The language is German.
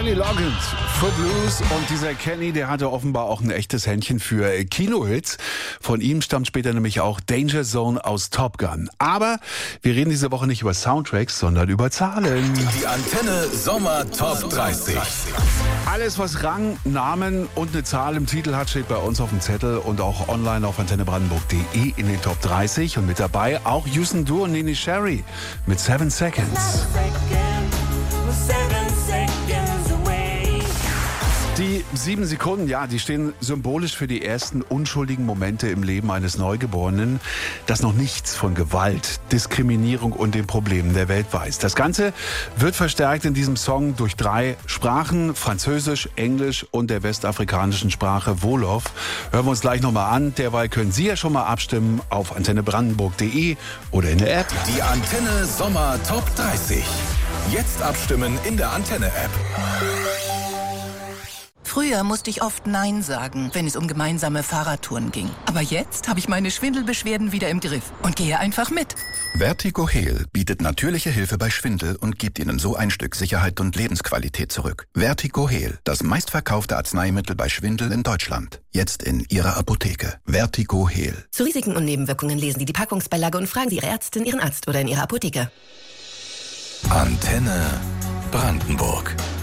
Kenny Loggins, Footloose, und dieser Kenny, der hatte offenbar auch ein echtes Händchen für Kinohits. Von ihm stammt später nämlich auch Danger Zone aus Top Gun. Aber wir reden diese Woche nicht über Soundtracks, sondern über Zahlen. Die Antenne Sommer Top 30. Alles, was Rang, Namen und eine Zahl im Titel hat, steht bei uns auf dem Zettel und auch online auf antennebrandenburg.de in den Top 30. Und mit dabei auch Houston Du und Nene Sherry mit 7 Seconds. Die 7 Sekunden, ja, die stehen symbolisch für die ersten unschuldigen Momente im Leben eines Neugeborenen, das noch nichts von Gewalt, Diskriminierung und den Problemen der Welt weiß. Das Ganze wird verstärkt in diesem Song durch 3 Sprachen, Französisch, Englisch und der westafrikanischen Sprache Wolof. Hören wir uns gleich nochmal an. Derweil können Sie ja schon mal abstimmen auf antennebrandenburg.de oder in der App. Die Antenne Sommer Top 30. Jetzt abstimmen in der Antenne-App. Früher musste ich oft Nein sagen, wenn es um gemeinsame Fahrradtouren ging. Aber jetzt habe ich meine Schwindelbeschwerden wieder im Griff und gehe einfach mit. Vertigo Heal bietet natürliche Hilfe bei Schwindel und gibt Ihnen so ein Stück Sicherheit und Lebensqualität zurück. Vertigo Heal, das meistverkaufte Arzneimittel bei Schwindel in Deutschland. Jetzt in Ihrer Apotheke. Vertigo Heal. Zu Risiken und Nebenwirkungen lesen Sie die Packungsbeilage und fragen Sie Ihre Ärztin, Ihren Arzt oder in Ihrer Apotheke. Antenne Brandenburg.